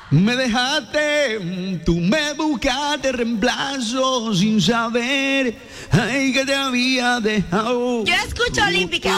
Me dejaste, tú me buscaste reemplazo sin saber ay, que te había dejado. Yo escucho Olímpica.